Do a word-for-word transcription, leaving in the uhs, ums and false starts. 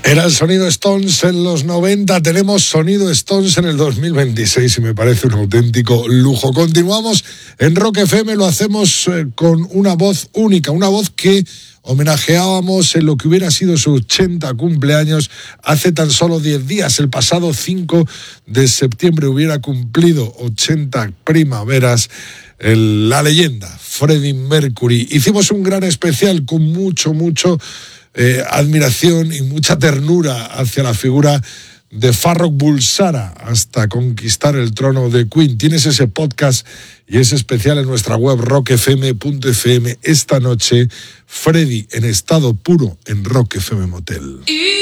Era el sonido Stones en los noventa, tenemos sonido Stones en el dos mil veintiséis y me parece un auténtico lujo. Continuamos en Rock F M, lo hacemos eh, con una voz única, una voz que homenajeábamos en lo que hubiera sido su ochenta cumpleaños hace tan solo diez días. El pasado cinco de septiembre hubiera cumplido ochenta primaveras el, la leyenda Freddie Mercury. Hicimos un gran especial con mucho, mucho eh, admiración y mucha ternura hacia la figura de Farrokh Bulsara hasta conquistar el trono de Queen. Tienes ese podcast y ese especial en nuestra web rock f m punto f m. Esta noche, Freddie en estado puro en Rock F M Motel.